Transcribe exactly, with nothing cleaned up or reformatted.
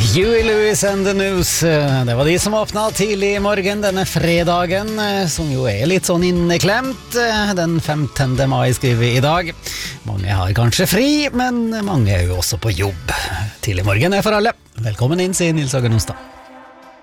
Huey Lewis and the News. Det var de som åpnet tidlig i morgen denne fredagen, som jo er litt sånn inneklemt. Den femtende mai skriver vi i dag. Mange har kanskje fri, men mange er jo også på jobb. Tidlig morgen er for alle. Velkommen inn, sier Nils Hagen Onsdag.